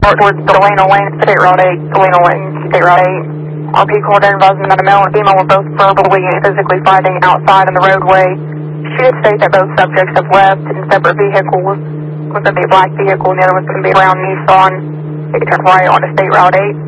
towards Delano Lane, State Route 8, Delano Lane, State Route 8. RP called in advising that a male and female were both verbally and physically fighting outside on the roadway. She did state that both subjects have left in separate vehicles. One was going to be a black vehicle and the other was going to be a brown Nissan. They could turn right onto State Route 8.